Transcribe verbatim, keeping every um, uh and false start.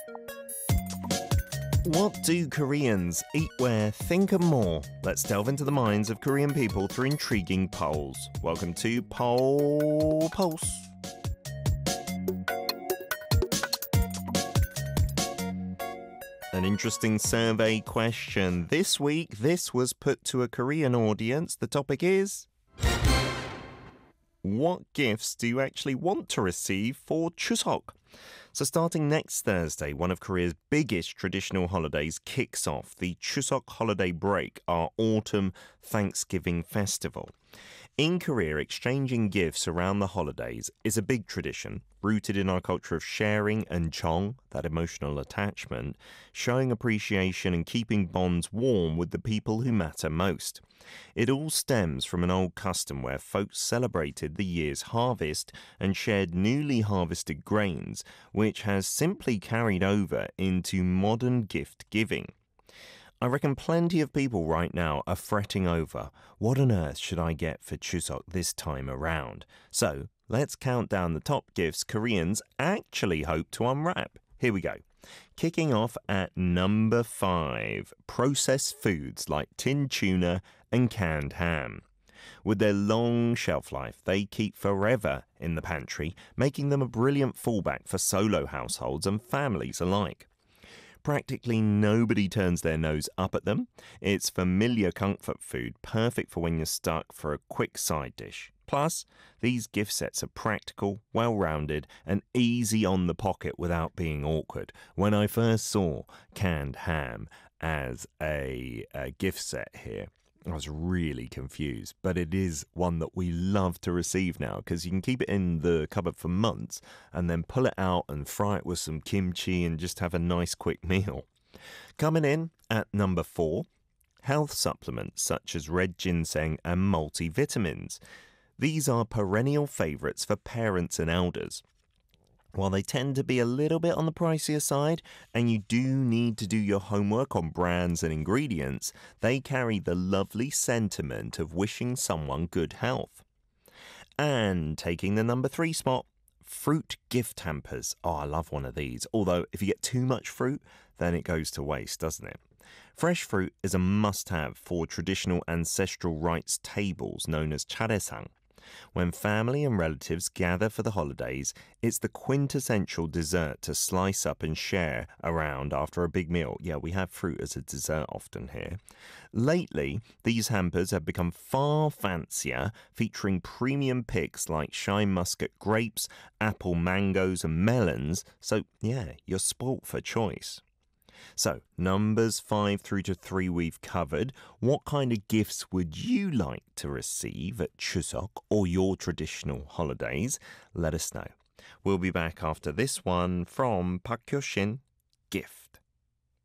What do Koreans eat, wear, think and more? Let's delve into the minds of Korean people through intriguing polls. Welcome to Poll Pulse. An interesting survey question. This week, this was put to a Korean audience. The topic is: what gifts do you actually want to receive for Chuseok? So starting next Thursday, one of Korea's biggest traditional holidays kicks off, the Chuseok holiday break, our autumn Thanksgiving festival. In Korea, exchanging gifts around the holidays is a big tradition, rooted in our culture of sharing and jeong, that emotional attachment, showing appreciation and keeping bonds warm with the people who matter most. It all stems from an old custom where folks celebrated the year's harvest and shared newly harvested grains, which has simply carried over into modern gift giving. I reckon plenty of people right now are fretting over, what on earth should I get for Chuseok this time around? So let's count down the top gifts Koreans actually hope to unwrap. Here we go. Kicking off at number five, processed foods like tinned tuna and canned ham. With their long shelf life, they keep forever in the pantry, making them a brilliant fallback for solo households and families alike. Practically nobody turns their nose up at them. It's familiar comfort food, perfect for when you're stuck for a quick side dish. Plus, these gift sets are practical, well-rounded, and easy on the pocket without being awkward. When I first saw canned ham as a, a gift set here, I was really confused, but it is one that we love to receive now because you can keep it in the cupboard for months and then pull it out and fry it with some kimchi and just have a nice quick meal. Coming in at number four, health supplements such as red ginseng and multivitamins. These are perennial favorites for parents and elders. While they tend to be a little bit on the pricier side, and you do need to do your homework on brands and ingredients, they carry the lovely sentiment of wishing someone good health. And taking the number three spot, fruit gift hampers. Oh, I love one of these. Although, if you get too much fruit, then it goes to waste, doesn't it? Fresh fruit is a must-have for traditional ancestral rites tables known as charesang. When family and relatives gather for the holidays, it's the quintessential dessert to slice up and share around after a big meal. Yeah, we have fruit as a dessert often here. Lately, these hampers have become far fancier, featuring premium picks like shine muscat grapes, apple mangoes, and melons. So, yeah, you're spoilt for choice. So, numbers five through to three we've covered. What kind of gifts would you like to receive at Chuseok or your traditional holidays? Let us know. We'll be back after this one from Park Hyo-shin, Gift.